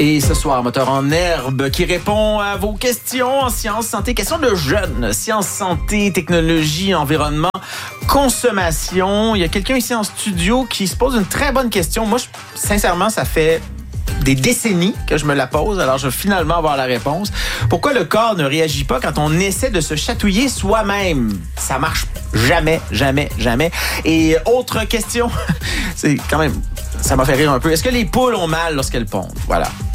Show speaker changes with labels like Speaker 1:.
Speaker 1: Et ce soir, Moteur en herbe qui répond à vos questions en sciences, santé, questions de jeunes, sciences, santé, technologie, environnement, consommation. Il y a quelqu'un ici en studio qui se pose une très bonne question. Moi, sincèrement, ça fait des décennies que je me la pose, alors je vais finalement avoir la réponse. Pourquoi le corps ne réagit pas quand on essaie de se chatouiller soi-même? Ça marche jamais, jamais, jamais. Et autre question, c'est quand même, ça m'a fait rire un peu. Est-ce que les poules ont mal lorsqu'elles pondent? Voilà.